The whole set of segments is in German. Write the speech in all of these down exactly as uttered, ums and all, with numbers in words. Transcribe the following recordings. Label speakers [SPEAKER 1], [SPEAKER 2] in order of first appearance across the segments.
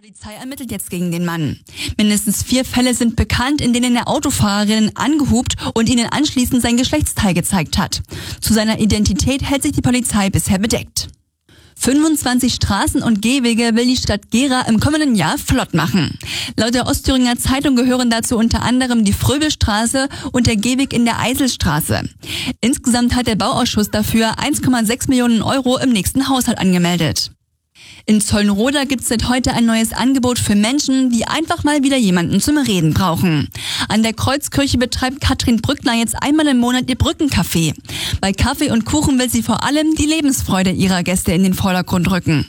[SPEAKER 1] Die Polizei ermittelt jetzt gegen den Mann. Mindestens vier Fälle sind bekannt, in denen er Autofahrerinnen angehupt und ihnen anschließend sein Geschlechtsteil gezeigt hat. Zu seiner Identität hält sich die Polizei bisher bedeckt. fünfundzwanzig Straßen und Gehwege will die Stadt Gera im kommenden Jahr flott machen. Laut der Ostthüringer Zeitung gehören dazu unter anderem die Fröbelstraße und der Gehweg in der Eiselstraße. Insgesamt hat der Bauausschuss dafür eins Komma sechs Millionen Euro im nächsten Haushalt angemeldet. In Zollenroda gibt es seit heute ein neues Angebot für Menschen, die einfach mal wieder jemanden zum Reden brauchen. An der Kreuzkirche betreibt Katrin Brückner jetzt einmal im Monat ihr Brückencafé. Bei Kaffee und Kuchen will sie vor allem die Lebensfreude ihrer Gäste in den Vordergrund rücken.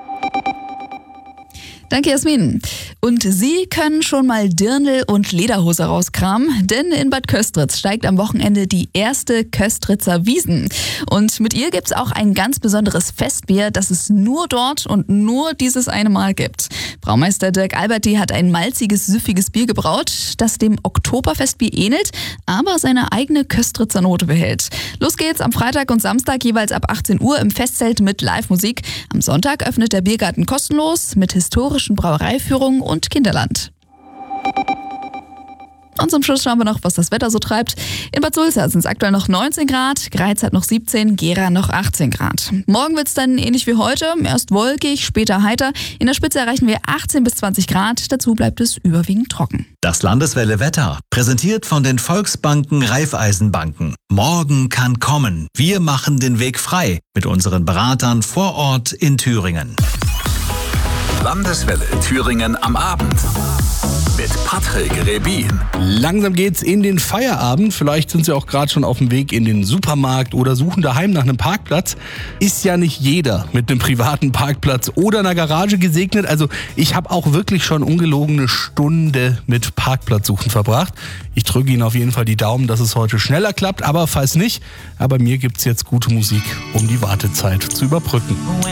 [SPEAKER 2] Danke, Jasmin. Und Sie können schon mal Dirndl und Lederhose rauskramen, denn in Bad Köstritz steigt am Wochenende die erste Köstritzer Wiesn. Und mit ihr gibt's auch ein ganz besonderes Festbier, das es nur dort und nur dieses eine Mal gibt. Braumeister Dirk Alberti hat ein malziges, süffiges Bier gebraut, das dem Oktoberfestbier ähnelt, aber seine eigene Köstritzer Note behält. Los geht's am Freitag und Samstag jeweils ab achtzehn Uhr im Festzelt mit Live-Musik. Am Sonntag öffnet der Biergarten kostenlos mit historischen Brauereiführungen und Kinderland. Und zum Schluss schauen wir noch, was das Wetter so treibt. In Bad Sulza sind es aktuell noch neunzehn Grad, Greiz hat noch siebzehn, Gera noch achtzehn Grad. Morgen wird es dann ähnlich wie heute, erst wolkig, später heiter. In der Spitze erreichen wir achtzehn bis zwanzig Grad, dazu bleibt es überwiegend trocken.
[SPEAKER 3] Das Landeswelle Wetter, präsentiert von den Volksbanken Raiffeisenbanken. Morgen kann kommen. Wir machen den Weg frei mit unseren Beratern vor Ort in Thüringen.
[SPEAKER 4] Landeswelle Thüringen am Abend mit Patrick Rebin.
[SPEAKER 5] Langsam geht's in den Feierabend. Vielleicht sind Sie auch gerade schon auf dem Weg in den Supermarkt oder suchen daheim nach einem Parkplatz. Ist ja nicht jeder mit einem privaten Parkplatz oder einer Garage gesegnet. Also ich habe auch wirklich schon ungelogen eine Stunde mit Parkplatzsuchen verbracht. Ich drücke Ihnen auf jeden Fall die Daumen, dass es heute schneller klappt. Aber falls nicht, aber mir gibt's jetzt gute Musik, um die Wartezeit zu überbrücken.